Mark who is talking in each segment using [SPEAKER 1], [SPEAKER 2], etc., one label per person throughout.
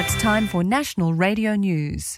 [SPEAKER 1] It's time for National Radio News.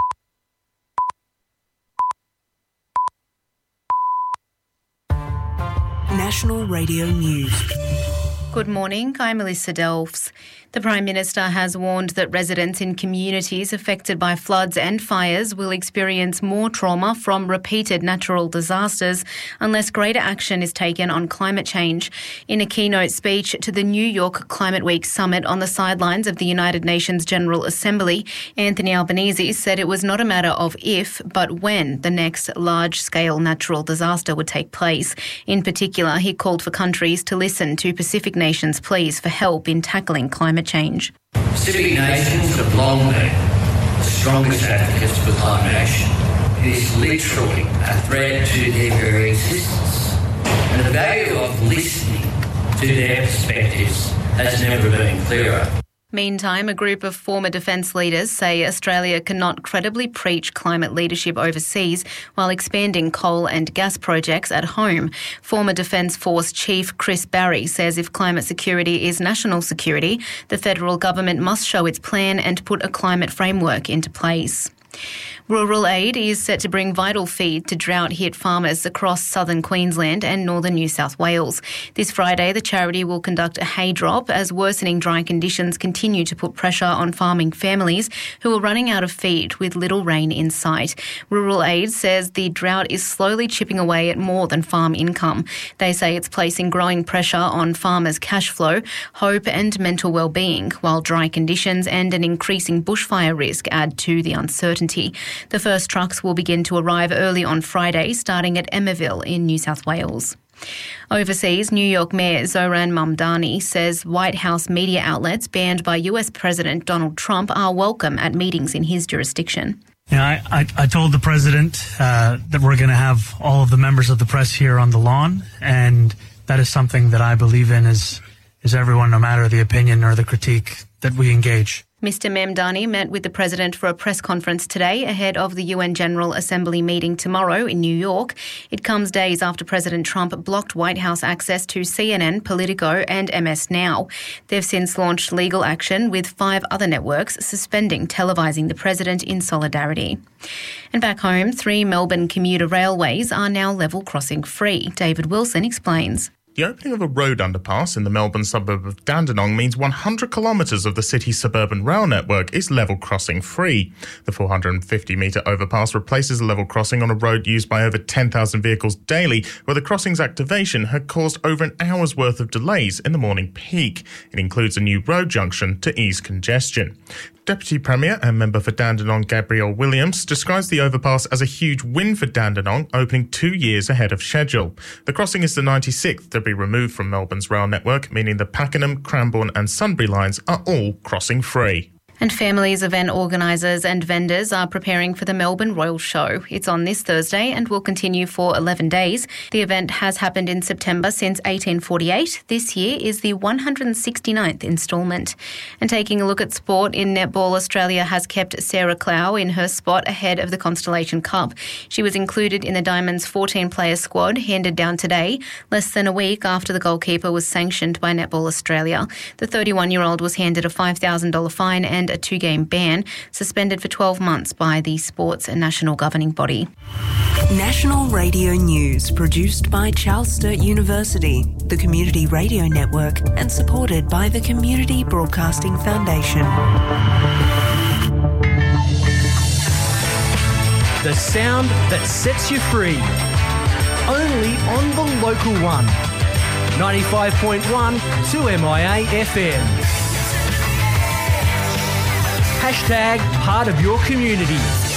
[SPEAKER 2] National Radio News.
[SPEAKER 3] Good morning, I'm Melissa Delves. The Prime Minister has warned that residents in communities affected by floods and fires will experience more trauma from repeated natural disasters unless greater action is taken on climate change. In a keynote speech to the New York Climate Week summit on the sidelines of the United Nations General Assembly, Anthony Albanese said it was not a matter of if, but when the next large-scale natural disaster would take place. In particular, he called for countries to listen to Pacific nations' pleas for help in tackling climate change.
[SPEAKER 4] Pacific nations have long been the strongest advocates for climate action. It is literally a threat to their very existence. And the value of listening to their perspectives has never been clearer.
[SPEAKER 3] Meantime, a group of former defence leaders say Australia cannot credibly preach climate leadership overseas while expanding coal and gas projects at home. Former Defence Force Chief Chris Barry says if climate security is national security, the federal government must show its plan and put a climate framework into place. Rural Aid is set to bring vital feed to drought-hit farmers across southern Queensland and northern New South Wales. This Friday, the charity will conduct a hay drop as worsening dry conditions continue to put pressure on farming families who are running out of feed with little rain in sight. Rural Aid says the drought is slowly chipping away at more than farm income. They say it's placing growing pressure on farmers' cash flow, hope and mental well-being, while dry conditions and an increasing bushfire risk add to the uncertainty. The first trucks will begin to arrive early on Friday, starting at Emmaville in New South Wales. Overseas, New York Mayor Zohran Mamdani says White House media outlets banned by US President Donald Trump are welcome at meetings in his jurisdiction.
[SPEAKER 5] Yeah, I told the president that we're going to have all of the members of the press here on the lawn, and that is something that I believe in is everyone, no matter the opinion or the critique, that we engage.
[SPEAKER 3] Mr Mamdani met with the President for a press conference today ahead of the UN General Assembly meeting tomorrow in New York. It comes days after President Trump blocked White House access to CNN, Politico and MS Now. They've since launched legal action with 5 other networks suspending televising the President in solidarity. And back home, 3 Melbourne commuter railways are now level crossing free. David Wilson explains.
[SPEAKER 6] The opening of a road underpass in the Melbourne suburb of Dandenong means 100 kilometres of the city's suburban rail network is level crossing free. The 450-metre overpass replaces a level crossing on a road used by over 10,000 vehicles daily, where the crossing's activation had caused over an hour's worth of delays in the morning peak. It includes a new road junction to ease congestion. Deputy Premier and member for Dandenong Gabrielle Williams describes the overpass as a huge win for Dandenong, opening 2 years ahead of schedule. The crossing is the 96th to be removed from Melbourne's rail network, meaning the Pakenham, Cranbourne and Sunbury lines are all crossing free.
[SPEAKER 3] And families, event organisers and vendors are preparing for the Melbourne Royal Show. It's on this Thursday and will continue for 11 days. The event has happened in September since 1848. This year is the 169th instalment. And taking a look at sport, in netball, Australia has kept Sarah Clow in her spot ahead of the Constellation Cup. She was included in the Diamonds 14-player squad handed down today, less than a week after the goalkeeper was sanctioned by Netball Australia. The 31-year-old was handed a $5,000 fine and a 2-game ban, suspended for 12 months by the sports and national governing body.
[SPEAKER 2] National Radio News, produced by Charles Sturt University, the Community Radio Network, and supported by the Community Broadcasting Foundation.
[SPEAKER 7] The sound that sets you free. Only on the local one. 95.1 2MIA FM. # part of your community.